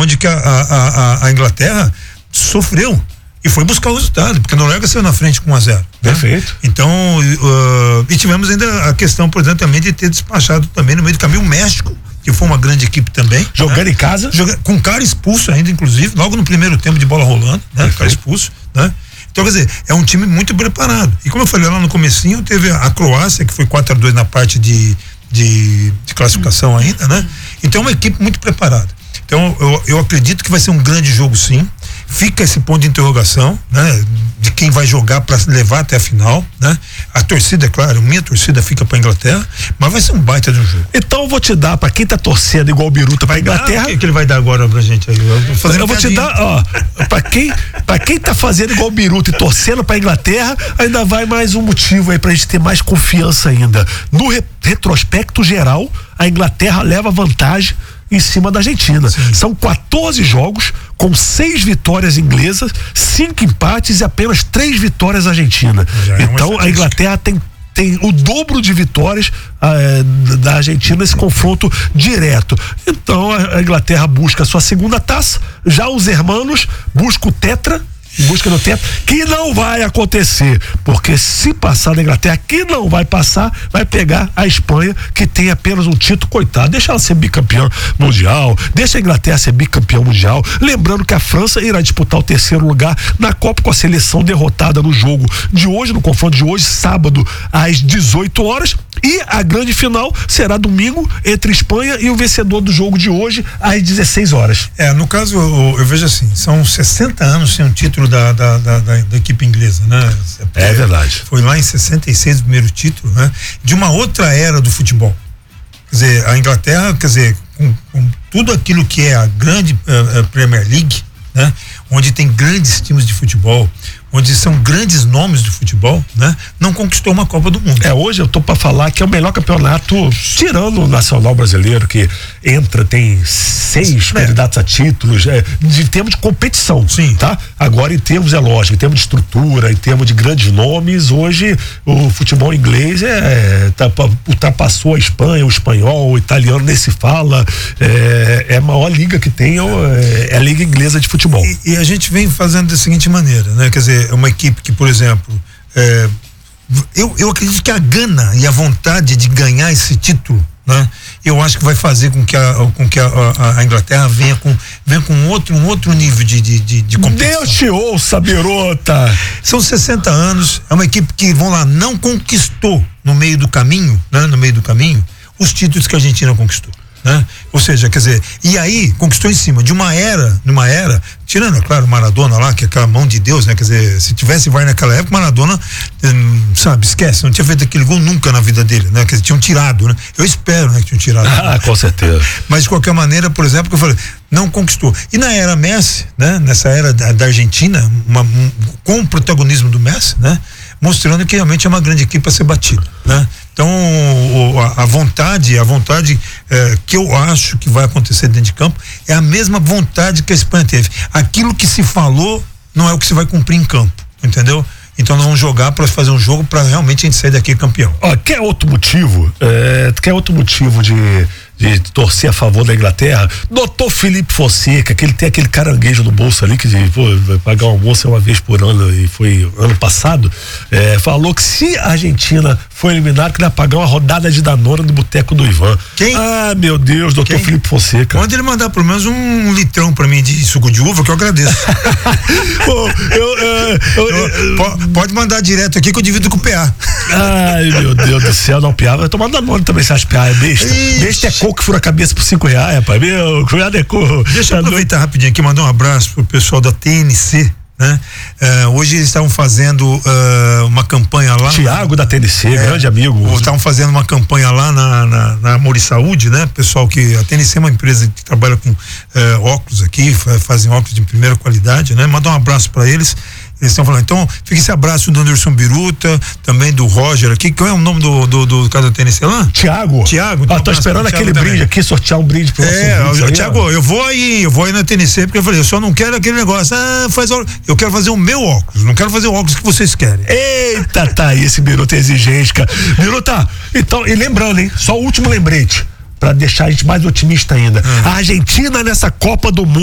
onde que a Inglaterra sofreu e foi buscar o resultado, porque a Noruega saiu na frente com 1-0. Né? Perfeito. Então, e tivemos ainda a questão, por exemplo, também de ter despachado também no meio do caminho o México, que foi uma grande equipe também. Jogando, né? Em casa. Com cara expulso ainda, inclusive, logo no primeiro tempo de bola rolando, né? Cara expulso, né? Então, quer dizer, é um time muito preparado. E como eu falei lá no comecinho, teve a Croácia, que foi 4-2 na parte de classificação ainda, né? Então, é uma equipe muito preparada. Então, eu acredito que vai ser um grande jogo, sim. Fica esse ponto de interrogação, né? De quem vai jogar para levar até a final, né? A torcida, é claro, minha torcida fica para Inglaterra, mas vai ser um baita de um jogo. Então eu vou te dar, para quem tá torcendo igual o Biruta pra Inglaterra. O que ele vai dar agora pra gente aí? Eu vou te dar, ó, pra quem tá fazendo igual o Biruta e torcendo pra Inglaterra, ainda vai mais um motivo aí pra gente ter mais confiança ainda. No retrospecto geral, a Inglaterra leva vantagem em cima da Argentina. Sim. São 14 jogos com 6 vitórias inglesas, 5 empates e apenas 3 vitórias argentinas. Então a Inglaterra tem o dobro de vitórias da Argentina nesse confronto direto. Então a Inglaterra busca a sua segunda taça, já os hermanos buscam o tetra, busca no teto, que não vai acontecer, porque se passar da Inglaterra, que não vai passar, vai pegar a Espanha, que tem apenas um título, coitado, deixa ela ser bicampeã mundial, deixa a Inglaterra ser bicampeã mundial, lembrando que a França irá disputar o 3º lugar na Copa com a seleção derrotada no jogo de hoje, no confronto de hoje, sábado às 18 horas, e a grande final será domingo entre Espanha e o vencedor do jogo de hoje às 16 horas. No caso, eu vejo assim, são 60 anos sem um título da equipe inglesa, né? É verdade. Foi lá em 66 o primeiro título, né? De uma outra era do futebol. Quer dizer, a Inglaterra, quer dizer, com tudo aquilo que é a grande Premier League, né? Onde tem grandes times de futebol, onde são grandes nomes do futebol, né? Não conquistou uma Copa do Mundo. Hoje eu tô para falar que é o melhor campeonato, tirando o Nacional Brasileiro, que tem 6 candidatos a títulos, de termos de competição. Sim. Tá? Agora, em termos, lógico, em termos de estrutura, em termos de grandes nomes, hoje o futebol inglês ultrapassou a Espanha, o espanhol, o italiano, nem se fala, é a maior liga que tem, é a liga inglesa de futebol. E a gente vem fazendo da seguinte maneira, né? Quer dizer, é uma equipe que, por exemplo, eu acredito que a gana e a vontade de ganhar esse título, né? Eu acho que vai fazer com que a Inglaterra venha com um outro nível de competição. Deus te ouça, Biruta! São 60 anos, é uma equipe que, vamos lá, não conquistou no meio do caminho, né? No meio do caminho, os títulos que a Argentina conquistou. Né? Ou seja, quer dizer, e aí conquistou em cima de numa era, tirando, é claro, Maradona lá, que é aquela mão de Deus, né? Quer dizer, se tivesse VAR naquela época, Maradona, esquece, não tinha feito aquele gol nunca na vida dele, né? Quer dizer, tinham tirado, né? Eu espero, né, que tinham tirado. Com certeza. Mas de qualquer maneira, por exemplo, que eu falei, não conquistou. E na era Messi, né? Nessa era da Argentina, com o protagonismo do Messi, né? Mostrando que realmente é uma grande equipe a ser batida, né? Então, a vontade que eu acho que vai acontecer dentro de campo é a mesma vontade que a Espanha teve. Aquilo que se falou não é o que se vai cumprir em campo, entendeu? Então nós vamos jogar para fazer um jogo para realmente a gente sair daqui campeão. Quer outro motivo? De torcer a favor da Inglaterra? Doutor Felipe Fonseca, que ele tem aquele caranguejo no bolso ali, que vai pagar o almoço uma vez por ano, e foi ano passado, falou que se a Argentina for eliminada, que vai pagar uma rodada de Danone no boteco do Ivan. Quem? Meu Deus, doutor Felipe Fonseca. Quando ele mandar pelo menos um litrão pra mim de suco de uva, que eu agradeço. Pode mandar direto aqui que eu divido com o PA. Ai, meu Deus do céu, não, PA vai tomar Danone também, você acha que PA é besta? Besta é coco que fura a cabeça por R$5, rapaz. Meu, cuidado é coco. Deixa eu aproveitar rapidinho aqui, mandar um abraço pro pessoal da TNC, né? Hoje eles estavam fazendo uma campanha lá. Tiago da TNC, grande amigo. Estavam fazendo uma campanha lá na Amor e Saúde, né? Pessoal que a TNC é uma empresa que trabalha com óculos aqui, fazem óculos de primeira qualidade, né? Mandar um abraço para eles. Eles estão falando, então fica esse abraço do Anderson Biruta, também do Roger aqui. Qual é o nome do cara da TNC lá? Tiago. Então, tô esperando aquele brinde aqui, sortear um brinde pro nosso Tiago, eu vou aí na TNC, porque eu falei, eu só não quero aquele negócio, eu quero fazer o meu óculos, não quero fazer o óculos que vocês querem. Eita, tá aí, esse Biruta é exigente, cara. Biruta, então, e lembrando, hein, só o último lembrete, pra deixar a gente mais otimista ainda. A Argentina nessa Copa do Mundo